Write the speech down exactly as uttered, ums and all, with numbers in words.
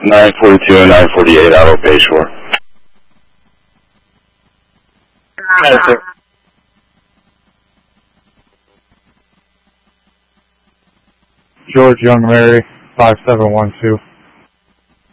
nine forty-two and nine forty-eight out of Bayshore. Yes, sir. George Young Mary, five seven one two.